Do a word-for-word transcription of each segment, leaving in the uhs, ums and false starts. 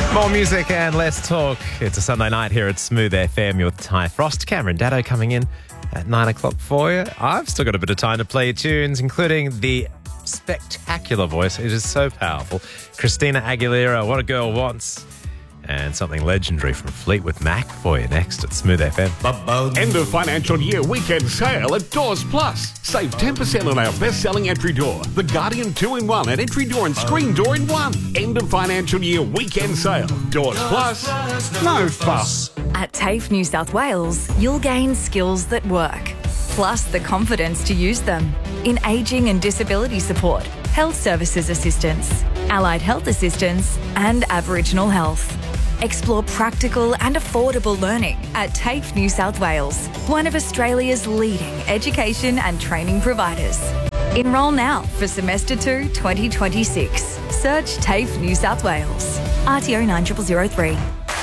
More music and less talk. It's a Sunday night here at Smooth F M with Ty Frost. Cameron Daddo coming in at nine o'clock for you. I've still got a bit of time to play your tunes, including the spectacular voice. It is so powerful. Christina Aguilera, What a Girl Wants. And something legendary from Fleetwood Mac for you next at Smooth F M. End of financial year weekend sale at Doors Plus. Save ten percent on our best-selling entry door, the Guardian two in one and entry door and screen door in one. End of financial year weekend sale. Doors Plus, no fuss. At TAFE New South Wales, you'll gain skills that work, plus the confidence to use them in ageing and disability support, health services assistance, allied health assistance and Aboriginal health. Explore practical and affordable learning at TAFE New South Wales, one of Australia's leading education and training providers. Enrol now for semester two twenty twenty-six. Search TAFE New South Wales. R T O nine zero zero zero three.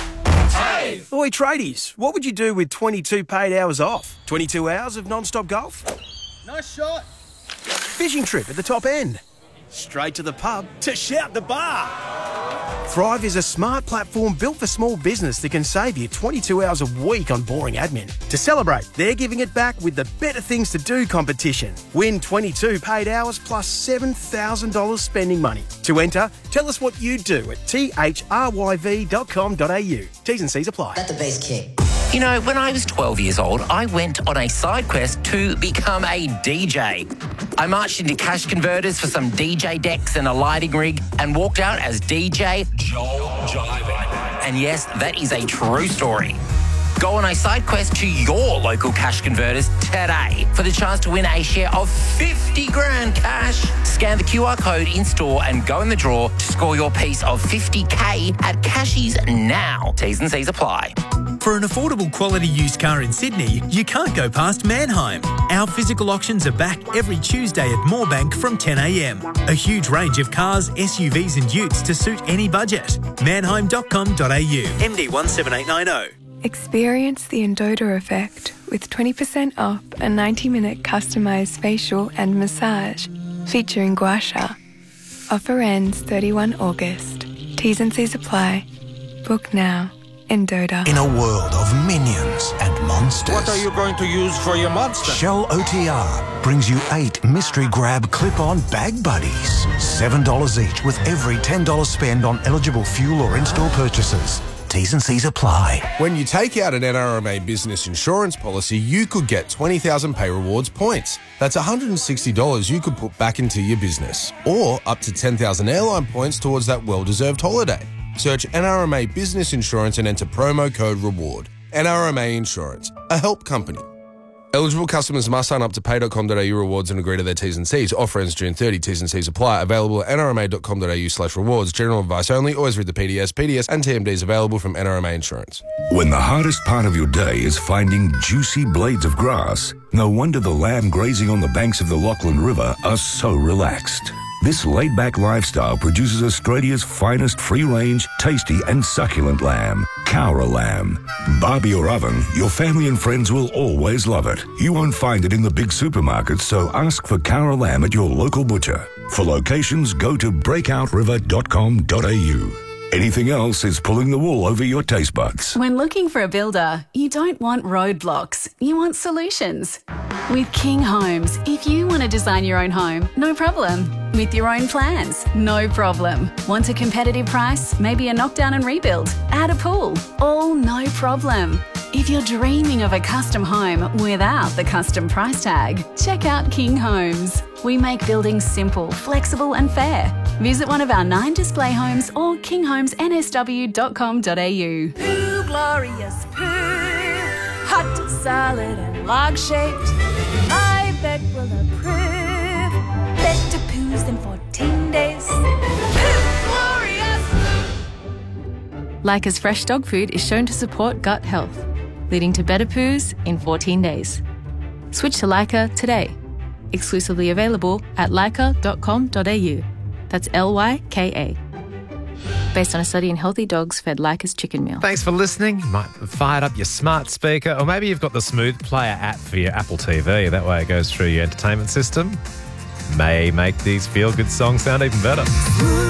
Oi, tradies, what would you do with twenty-two paid hours off? twenty-two hours of non-stop golf? Nice shot. Fishing trip at the top end? Straight to the pub to shout the bar? Thrive is a smart platform built for small business that can save you twenty-two hours a week on boring admin. To celebrate, they're giving it back with the Better Things to Do competition. Win twenty-two paid hours plus seven thousand dollars spending money. To enter, tell us what you do at t h r y v dot com dot a u. T's and C's apply. Let the bass kick. You know, when I was twelve years old, I went on a side quest to become a D J. I marched into cash converters for some D J decks and a lighting rig and walked out as D J Joel Jiving. And yes, that is a true story. Go on a side quest to your local cash converters today for the chance to win a share of fifty grand cash. Scan the Q R code in store and go in the draw to score your piece of fifty K at Cashies now. T's and C's apply. For an affordable quality used car in Sydney, you can't go past Manheim. Our physical auctions are back every Tuesday at Moorebank from ten a m. A huge range of cars, S U Vs and utes to suit any budget. manheim dot com dot a u. M D one seven eight nine zero. Experience the Endoda effect with twenty percent off a ninety minute customised facial and massage featuring gua sha. Offer ends thirty-first of August. T's and C's apply. Book now. Endoda. In a world of minions and monsters. What are you going to use for your monster? Shell O T R brings you eight mystery grab clip-on bag buddies. seven dollars each with every ten dollars spend on eligible fuel or in-store purchases. T's and C's apply. When you take out an N R M A business insurance policy, you could get twenty thousand Pay Rewards points. That's one hundred sixty dollars you could put back into your business. Or up to ten thousand airline points towards that well-deserved holiday. Search N R M A Business Insurance and enter promo code REWARD. N R M A Insurance, a help company. Eligible customers must sign up to pay dot com dot a u rewards and agree to their T's and C's. Offer ends June thirtieth. T's and C's apply. Available at n r m a dot com dot a u slash rewards. General advice only. Always read the P D S. P D S and T M Ds available from N R M A Insurance. When the hardest part of your day is finding juicy blades of grass, no wonder the lamb grazing on the banks of the Lachlan River are so relaxed. This laid-back lifestyle produces Australia's finest free-range, tasty and succulent lamb, Cowra lamb. Barbie or oven, your family and friends will always love it. You won't find it in the big supermarkets, so ask for Cowra lamb at your local butcher. For locations, go to breakout river dot com dot a u. Anything else is pulling the wool over your taste buds. When looking for a builder, you don't want roadblocks, you want solutions. With King Homes, if you want to design your own home, no problem. With your own plans, no problem. Want a competitive price? Maybe a knockdown and rebuild? Add a pool? All no problem. If you're dreaming of a custom home without the custom price tag, check out King Homes. We make building simple, flexible and fair. Visit one of our nine display homes or king homes n s w dot com dot a u. Poo, glorious poo, hot, solid and log-shaped. My vet will approve. Better poos in fourteen days. Poo, glorious poo. Leica's fresh dog food is shown to support gut health, leading to better poos in fourteen days. Switch to Leica today. Exclusively available at leica dot com dot a u. That's L Y K A. Based on a study in healthy dogs fed Leica's chicken meal. Thanks for listening. You might have fired up your smart speaker, or maybe you've got the Smooth Player app for your Apple T V. That way it goes through your entertainment system. May make these feel-good songs sound even better.